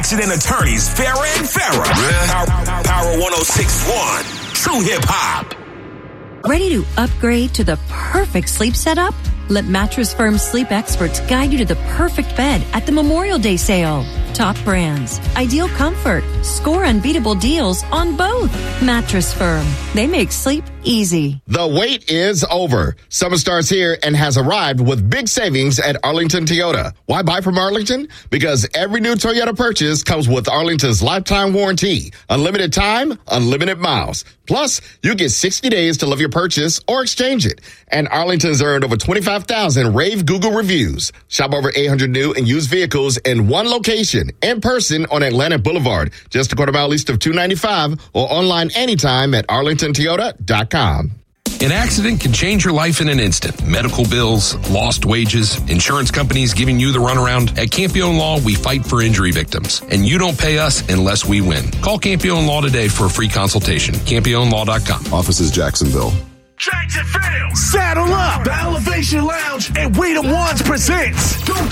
accident attorneys Farrah and Farrah. Power 106.1. True hip hop. Ready to upgrade to the perfect sleep setup? Let Mattress Firm sleep experts guide you to the perfect bed at the Memorial Day sale. Top brands, ideal comfort, score unbeatable deals on both. Mattress Firm. They make sleep easy. The wait is over. Summer starts here and has arrived with big savings at Arlington Toyota. Why buy from Arlington? Because every new Toyota purchase comes with Arlington's lifetime warranty. Unlimited time, unlimited miles. Plus, you get 60 days to love your purchase or exchange it. And Arlington's earned over 25,000 rave Google reviews. Shop over 800 new and used vehicles in one location, in person on Atlantic Boulevard. Just a quarter-mile east of 295 or online anytime at arlingtontoyota.com. An accident can change your life in an instant. Medical bills, lost wages, insurance companies giving you the runaround. At Campione Law, we fight for injury victims. And you don't pay us unless we win. Call Campione Law today for a free consultation. CampioneLaw.com. Office is Jacksonville. Jacksonville. Saddle up. The Elevation Lounge and We the Ones presents